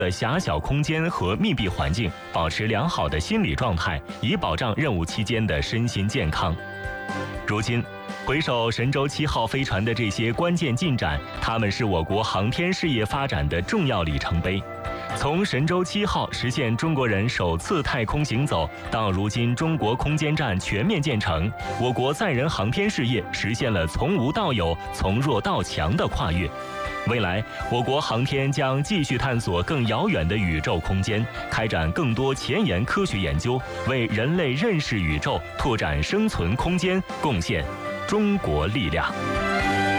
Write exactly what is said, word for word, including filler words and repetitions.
的狭小空间和密闭环境，保持良好的心理状态，以保障任务期间的身心健康。如今，回首神舟七号飞船的这些关键进展，它们是我国航天事业发展的重要里程碑。从神舟七号实现中国人首次太空行走，到如今中国空间站全面建成，我国载人航天事业实现了从无到有、从弱到强的跨越。未来，我国航天将继续探索更遥远的宇宙空间，开展更多前沿科学研究，为人类认识宇宙、拓展生存空间贡献中国力量。